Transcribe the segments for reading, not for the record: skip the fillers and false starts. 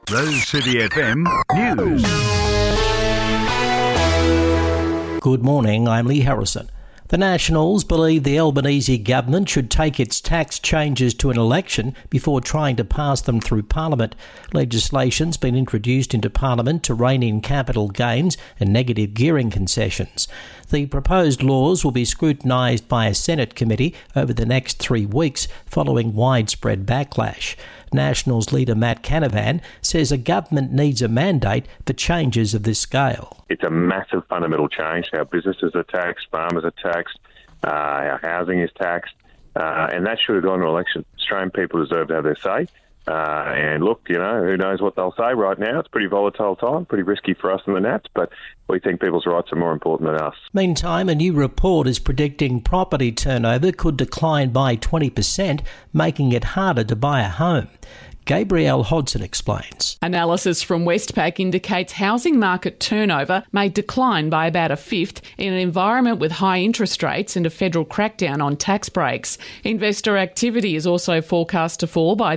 Rose City FM News. Good morning, I'm Lee Harrison. The Nationals believe the Albanese government should take its tax changes to an election before trying to pass them through Parliament. Legislation's been introduced into Parliament to rein in capital gains and negative gearing concessions. The proposed laws will be scrutinised by a Senate committee over the next 3 weeks following widespread backlash. Nationals leader Matt Canavan says a government needs a mandate for changes of this scale. It's a massive fundamental change. Our businesses are taxed, farmers are taxed, our housing is taxed, and that should have gone to election. Australian people deserve to have their say. And look, who knows what they'll say right now. It's a pretty volatile time, pretty risky for us in the Nats, but we think people's rights are more important than us. Meantime, a new report is predicting property turnover could decline by 20%, making it harder to buy a home. Gabrielle Hodson explains. Analysis from Westpac indicates housing market turnover may decline by about a fifth in an environment with high interest rates and a federal crackdown on tax breaks. Investor activity is also forecast to fall by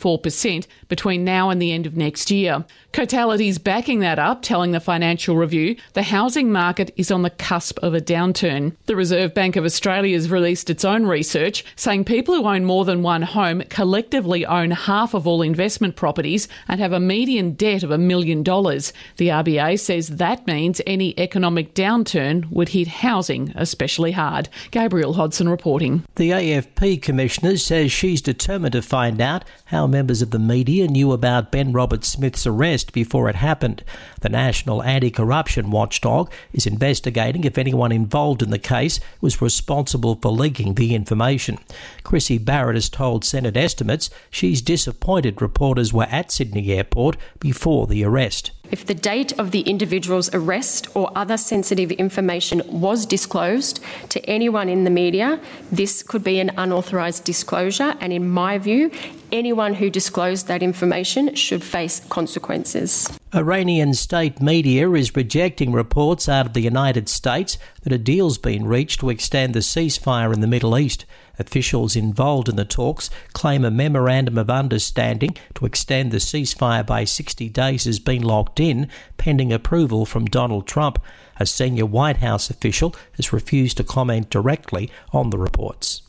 34% between now and the end of next year. Cotality's backing that up, telling the Financial Review the housing market is on the cusp of a downturn. The Reserve Bank of Australia has released its own research saying people who own more than one home collectively own half of all investment properties and have a median debt of $1 million. The RBA says that means any economic downturn would hit housing especially hard. Gabrielle Hodson reporting. The AFP Commissioner says she's determined to find out how members of the media knew about Ben Roberts-Smith's arrest before it happened. The National Anti-Corruption Watchdog is investigating if anyone involved in the case was responsible for leaking the information. Chrissy Barrett has told Senate Estimates she's disappointed reporters were at Sydney Airport before the arrest. If the date of the individual's arrest or other sensitive information was disclosed to anyone in the media, this could be an unauthorised disclosure, and in my view, anyone who disclosed that information should face consequences. Iranian state media is rejecting reports out of the United States that a deal's been reached to extend the ceasefire in the Middle East. Officials involved in the talks claim a memorandum of understanding to extend the ceasefire by 60 days has been locked in, pending approval from Donald Trump. A senior White House official has refused to comment directly on the reports.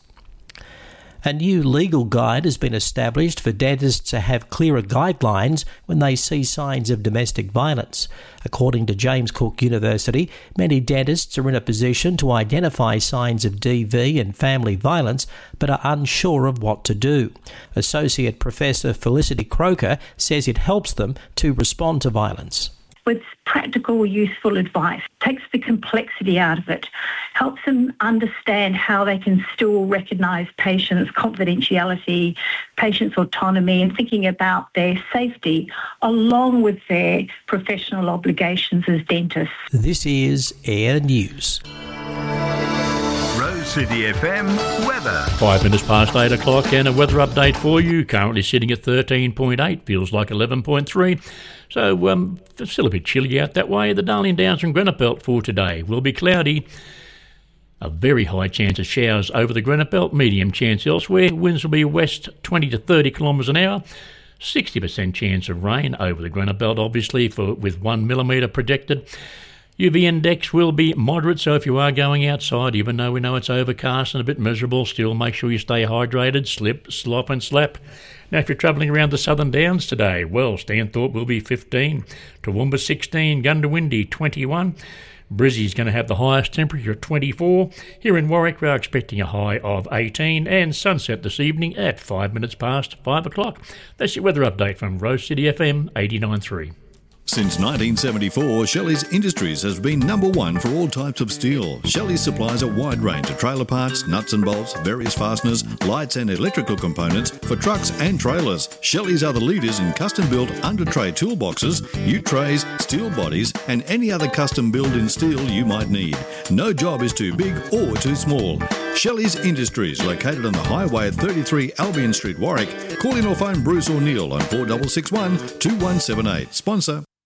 A new legal guide has been established for dentists to have clearer guidelines when they see signs of domestic violence. According to James Cook University, many dentists are in a position to identify signs of DV and family violence but are unsure of what to do. Associate Professor Felicity Croker says it helps them to respond to violence. It's practical, useful advice, takes the complexity out of it, helps them understand how they can still recognise patients' confidentiality, patients' autonomy, and thinking about their safety along with their professional obligations as dentists. This is Air News. Rose City FM weather. 5 minutes past 8 o'clock and a weather update for you. Currently sitting at 13.8, feels like 11.3. So it's still a bit chilly out that way. The Darling Downs and Granite Belt for today will be cloudy. A very high chance of showers over the Granite Belt, medium chance elsewhere. Winds will be west 20 to 30 kilometres an hour. 60% chance of rain over the Granite Belt, obviously, with 1 millimetre projected. UV index will be moderate, so if you are going outside, even though we know it's overcast and a bit miserable, still make sure you stay hydrated, slip, slop and slap. Now, if you're travelling around the Southern Downs today, well, Stanthorpe will be 15, Toowoomba 16, Gundawindi 21, Brizzy's going to have the highest temperature at 24. Here in Warwick, we're expecting a high of 18, and sunset this evening at 5 minutes past 5 o'clock. That's your weather update from Rose City FM 89.3. Since 1974, Shelley's Industries has been number one for all types of steel. Shelley supplies a wide range of trailer parts, nuts and bolts, various fasteners, lights and electrical components for trucks and trailers. Shelley's are the leaders in custom-built under-tray toolboxes, U-trays, steel bodies and any other custom build in steel you might need. No job is too big or too small. Shelley's Industries, located on the highway at 33 Albion Street, Warwick. Call in or phone Bruce or Neil on 4661 2178. Sponsor